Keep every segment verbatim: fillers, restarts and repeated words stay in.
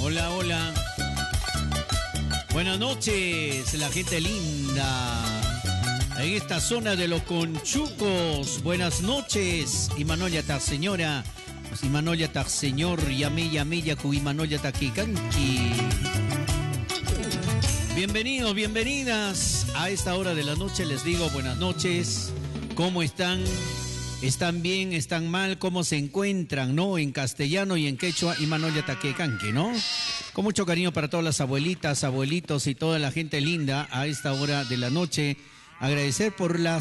Hola, hola. Buenas noches, la gente linda. En esta zona de los Conchucos. Buenas noches. Imanoya ta señora. Imanoya ta señor. Yame, yame, yaku, Imanoya ta kikanki. Bienvenidos, bienvenidas. A esta hora de la noche les digo buenas noches. ¿Cómo están? ¿Están bien? ¿Están mal? ¿Cómo se encuentran? ¿No? En castellano y en quechua, Imanoya ta kikanki, ¿no? Con mucho cariño para todas las abuelitas, abuelitos y toda la gente linda a esta hora de la noche. Agradecer por la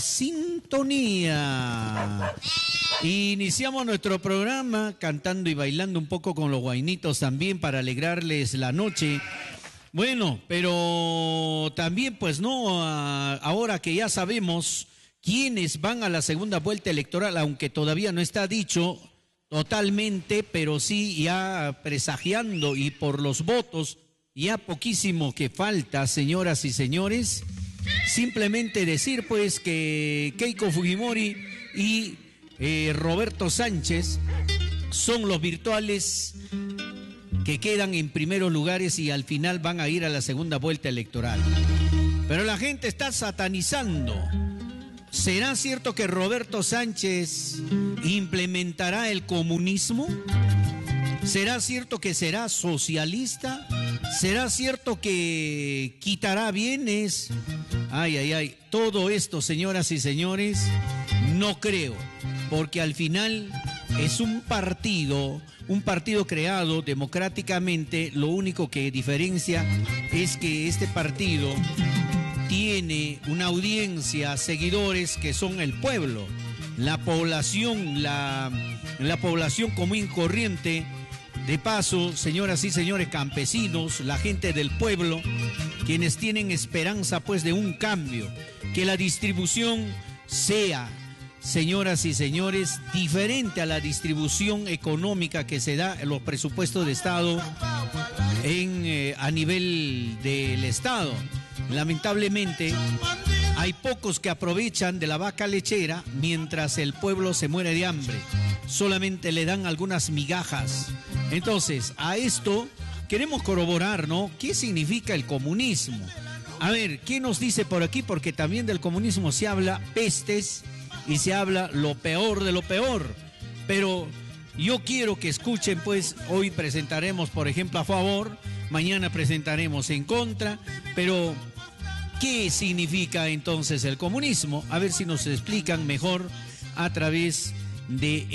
sintonía. Iniciamos nuestro programa cantando y bailando un poco con los guainitos también para alegrarles la noche. Bueno, pero también pues no, ahora que ya sabemos quiénes van a la segunda vuelta electoral, aunque todavía no está dicho totalmente, pero sí ya presagiando y por los votos, ya poquísimo que falta, señoras y señores. Simplemente decir pues que Keiko Fujimori y eh, Roberto Sánchez son los virtuales que quedan en primeros lugares y al final van a ir a la segunda vuelta electoral. Pero la gente está satanizando. ¿Será cierto que Roberto Sánchez implementará el comunismo? ¿Será cierto que será socialista? ¿Será cierto que quitará bienes? Ay, ay, ay. Todo esto, señoras y señores, no creo. Porque al final es un partido, un partido creado democráticamente. Lo único que diferencia es que este partido tiene una audiencia, seguidores que son el pueblo, la población, la, la población común y corriente. De paso, señoras y señores campesinos, la gente del pueblo, quienes tienen esperanza pues de un cambio, que la distribución sea, señoras y señores, diferente a la distribución económica que se da en los presupuestos de Estado en, eh, a nivel del Estado. Lamentablemente, hay pocos que aprovechan de la vaca lechera mientras el pueblo se muere de hambre. Solamente le dan algunas migajas. Entonces, a esto queremos corroborar, ¿no? ¿Qué significa el comunismo? A ver, ¿qué nos dice por aquí? Porque también del comunismo se habla pestes y se habla lo peor de lo peor. Pero yo quiero que escuchen, pues, hoy presentaremos, por ejemplo, a favor, mañana presentaremos en contra, pero ¿qué significa entonces el comunismo? A ver si nos explican mejor a través de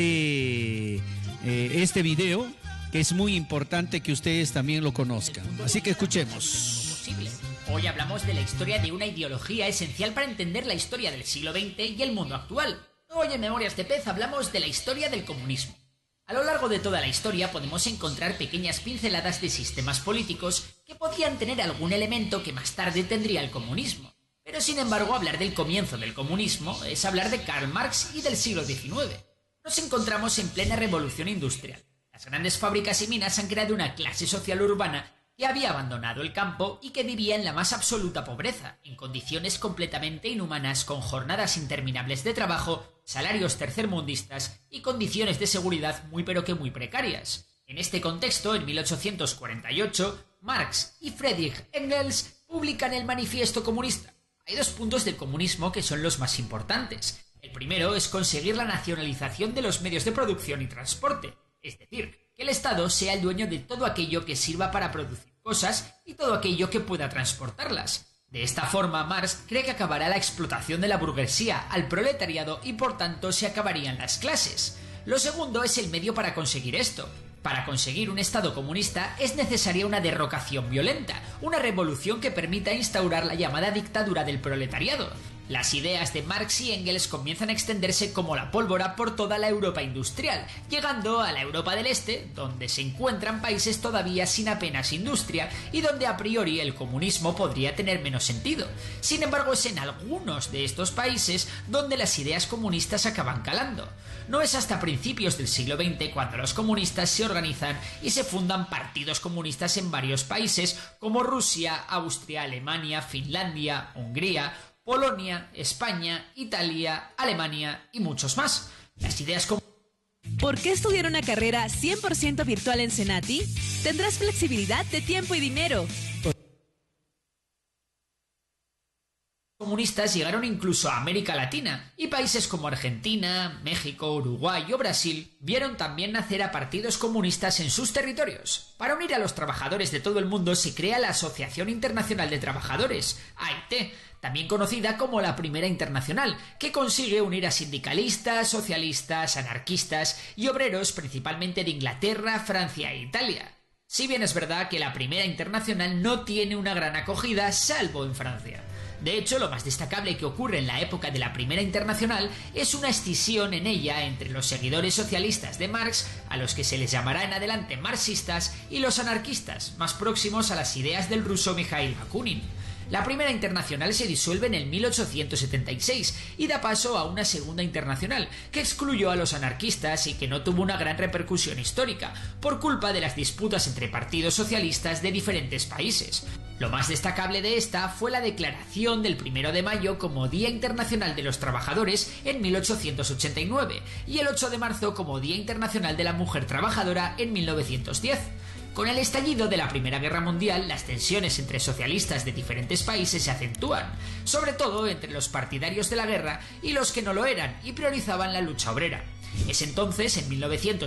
este, eh, este video, que es muy importante que ustedes también lo conozcan. Así que escuchemos. Hoy hablamos de la historia de una ideología esencial para entender la historia del siglo veinte y el mundo actual. Hoy en Memorias de Pez hablamos de la historia del comunismo. A lo largo de toda la historia podemos encontrar pequeñas pinceladas de sistemas políticos que podían tener algún elemento que más tarde tendría el comunismo. Pero sin embargo, hablar del comienzo del comunismo es hablar de Karl Marx y del siglo diecinueve. Nos encontramos en plena revolución industrial. Las grandes fábricas y minas han creado una clase social urbana que había abandonado el campo y que vivía en la más absoluta pobreza, en condiciones completamente inhumanas, con jornadas interminables de trabajo, salarios tercermundistas y condiciones de seguridad muy pero que muy precarias. En este contexto, en mil ochocientos cuarenta y ocho, Marx y Friedrich Engels publican el Manifiesto Comunista. Hay dos puntos del comunismo que son los más importantes. El primero es conseguir la nacionalización de los medios de producción y transporte, es decir, que el Estado sea el dueño de todo aquello que sirva para producir cosas y todo aquello que pueda transportarlas. De esta forma, Marx cree que acabará la explotación de la burguesía al proletariado y por tanto se acabarían las clases. Lo segundo es el medio para conseguir esto. Para conseguir un Estado comunista es necesaria una derrocación violenta, una revolución que permita instaurar la llamada dictadura del proletariado. Las ideas de Marx y Engels comienzan a extenderse como la pólvora por toda la Europa industrial, llegando a la Europa del Este, donde se encuentran países todavía sin apenas industria y donde a priori el comunismo podría tener menos sentido. Sin embargo, es en algunos de estos países donde las ideas comunistas acaban calando. No es hasta principios del siglo veinte cuando los comunistas se organizan y se fundan partidos comunistas en varios países como Rusia, Austria, Alemania, Finlandia, Hungría, Polonia, España, Italia, Alemania y muchos más. Las ideas comunistas ¿Por qué estudiar una carrera cien por ciento virtual en Cenati? Tendrás flexibilidad de tiempo y dinero. Comunistas llegaron incluso a América Latina, y países como Argentina, México, Uruguay o Brasil vieron también nacer a partidos comunistas en sus territorios. Para unir a los trabajadores de todo el mundo se crea la Asociación Internacional de Trabajadores, A I T, también conocida como la Primera Internacional, que consigue unir a sindicalistas, socialistas, anarquistas y obreros principalmente de Inglaterra, Francia e Italia. Si bien es verdad que la Primera Internacional no tiene una gran acogida, salvo en Francia. De hecho, lo más destacable que ocurre en la época de la Primera Internacional es una escisión en ella entre los seguidores socialistas de Marx, a los que se les llamará en adelante marxistas, y los anarquistas, más próximos a las ideas del ruso Mikhail Bakunin. La Primera Internacional se disuelve en el mil ochocientos setenta y seis y da paso a una Segunda Internacional, que excluyó a los anarquistas y que no tuvo una gran repercusión histórica, por culpa de las disputas entre partidos socialistas de diferentes países. Lo más destacable de esta fue la declaración del primero de mayo como Día Internacional de los Trabajadores en mil ochocientos ochenta y nueve y el ocho de marzo como Día Internacional de la Mujer Trabajadora en mil novecientos diez. Con el estallido de la Primera Guerra Mundial, las tensiones entre socialistas de diferentes países se acentúan, sobre todo entre los partidarios de la guerra y los que no lo eran y priorizaban la lucha obrera. Es entonces, en mil novecientos